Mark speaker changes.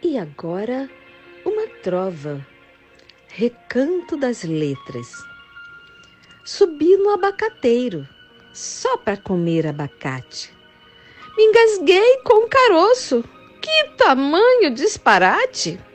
Speaker 1: E agora, uma trova, recanto das letras. Subi no abacateiro, só para comer abacate. Me engasguei com um caroço. Que tamanho disparate!